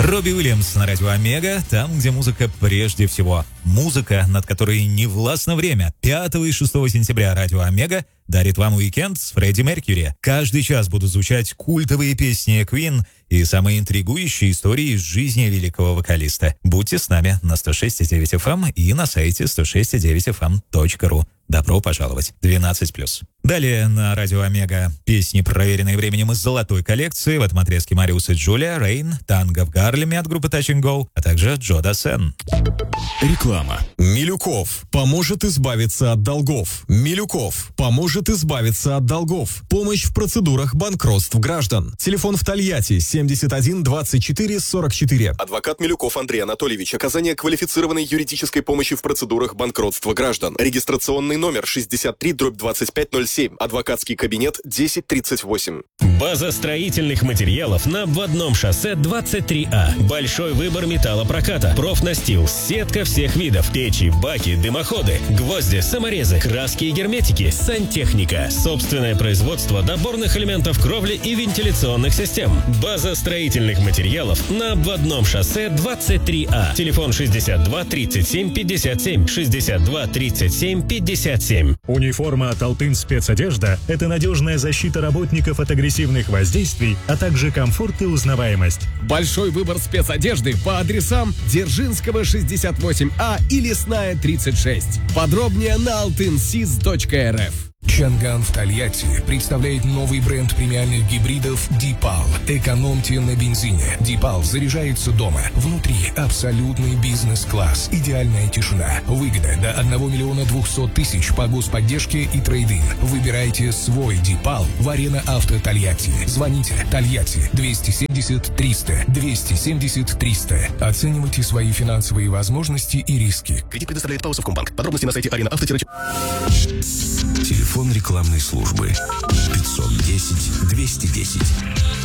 Робби Уильямс на радио Омега, там, где музыка прежде всего. Музыка, над которой не властно время. 5 и 6 сентября радио Омега дарит вам уикенд с Фредди Меркьюри. Каждый час будут звучать культовые песни Queen и самые интригующие истории из жизни великого вокалиста. Будьте с нами на 106.9 FM и на сайте 106.9fm.ru. Добро пожаловать. 12+. Далее на радио Омега песни, проверенные временем из золотой коллекции. В этом отрезке Мариус и Джулия, Рейн, Танго в Гарлеме от группы Touch and Go, а также Джо Дассен. Реклама. Милюков поможет избавиться от долгов. Милюков поможет избавиться от долгов. Помощь в процедурах банкротств граждан. Телефон в Тольятти 71 24 44. Адвокат Милюков Андрей Анатольевич. Оказание квалифицированной юридической помощи в процедурах банкротства граждан. Регистрационный номер 63/2507. Адвокатский кабинет 1038. База строительных материалов на обводном шоссе 23А. Большой выбор металлопроката, профнастил, сетка всех видов, печи, баки, дымоходы, гвозди, саморезы, краски и герметики, сантехника, собственное производство доборных элементов кровли и вентиляционных систем. База строительных материалов на обводном шоссе 23А. Телефон 62 37 57 62 37 57. Униформа от Алтын спецодежда – это надежная защита работников от агрессивных воздействий, а также комфорт и узнаваемость. Большой выбор спецодежды по адресам Дзержинского 68А и Лесная 36. Подробнее на altynsis.rf. Чанган в Тольятти представляет новый бренд премиальных гибридов Deepal. Экономьте на бензине. Deepal заряжается дома. Внутри абсолютный бизнес-класс. Идеальная тишина. Выгода до 1 миллиона 200 тысяч по господдержке и трейд-ин. Выбирайте свой Deepal в Арена Авто Тольятти. Звоните Тольятти 270 300 270 300. Оценивайте свои финансовые возможности и риски. Кредит предоставляет ПАО Совкомбанк. Подробности на сайте Арена Авто. Телефон рекламной службы 510 210.